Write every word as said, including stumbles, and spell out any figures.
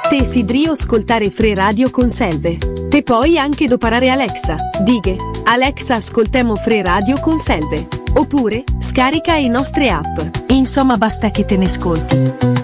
Te sidrio ascoltare Free Radio con Selve. Te puoi anche doparare Alexa, dighe, Alexa ascoltemo Free Radio con Selve. Oppure, scarica i nostre app. Insomma basta che te ne ascolti.